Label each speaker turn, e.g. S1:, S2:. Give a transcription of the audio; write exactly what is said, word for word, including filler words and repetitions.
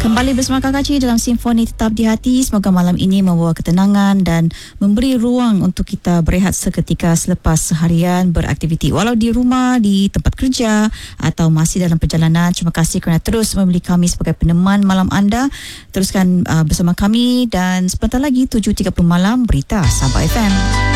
S1: Kembali bersama Kak Cik dalam Simfoni Tetap di Hati. Semoga malam ini membawa ketenangan dan memberi ruang untuk kita berehat seketika selepas seharian beraktiviti. Walau di rumah, di tempat kerja atau masih dalam perjalanan. Terima kasih kerana terus memilih kami sebagai peneman malam anda. Teruskan uh, bersama kami dan sebentar lagi tujuh tiga puluh malam Berita Sabah F M.